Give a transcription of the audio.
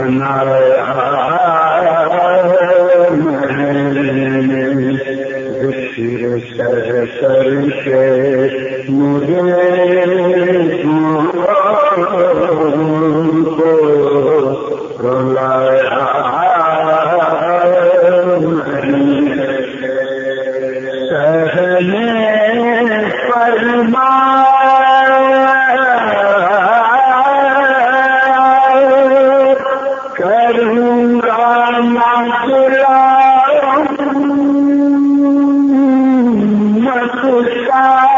बनाया मैंने फिर कह करके मुझे को रुलाया मैंने सहने करूँगा ना गुलाम मत